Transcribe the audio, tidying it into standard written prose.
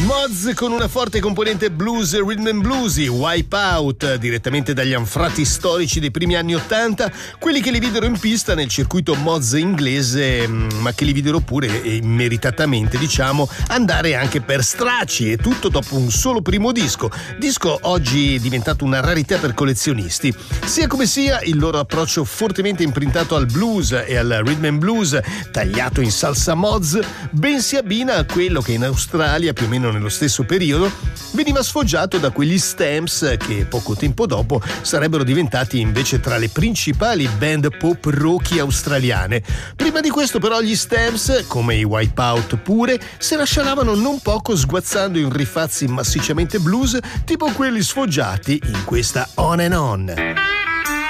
Moz con una forte componente blues e rhythm and bluesy, Wipeout, direttamente dagli anfratti storici dei primi anni '80, quelli che li videro in pista nel circuito Moz inglese, ma che li videro pure, e meritatamente diciamo, andare anche per stracci, e tutto dopo un solo primo disco oggi diventato una rarità per collezionisti. Sia come sia, il loro approccio fortemente imprintato al blues e al rhythm and blues, tagliato in salsa Moz, ben si abbina a quello che in Australia, più o meno nello stesso periodo, veniva sfoggiato da quegli Stamps, che poco tempo dopo sarebbero diventati invece tra le principali band pop rocky australiane. Prima di questo però gli Stamps, come i Wipeout pure, se la scialavano non poco sguazzando in rifazzi massicciamente blues tipo quelli sfoggiati in questa On and On.